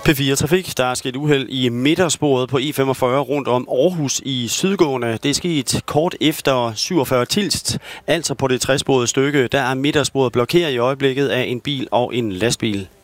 P4 Trafik. Der er sket uheld i midtersporet på E45 rundt om Aarhus i sydgående. Det er sket kort efter 47 Tilst, altså på det 60-sporede stykke. Der er midtersporet blokeret i øjeblikket af en bil og en lastbil.